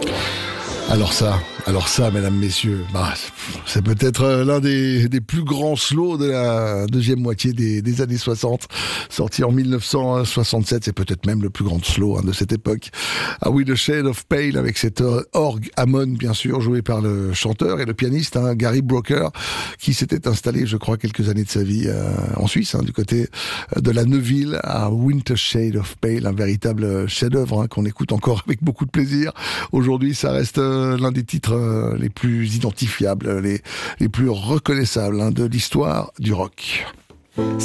Alors ça, mesdames, messieurs, c'est peut-être l'un des plus grands slows de la deuxième moitié des années 60, sorti en 1967, c'est peut-être même le plus grand slow de cette époque. Ah oui, The Shade of Pale, avec cet orgue Hammond, bien sûr, joué par le chanteur et le pianiste Gary Brooker, qui s'était installé, je crois, quelques années de sa vie en Suisse, du côté de la Neuville, à Winter Shade of Pale, un véritable chef-d'œuvre qu'on écoute encore avec beaucoup de plaisir. Aujourd'hui, ça reste l'un des titres les plus identifiables, les plus reconnaissables de l'histoire du rock.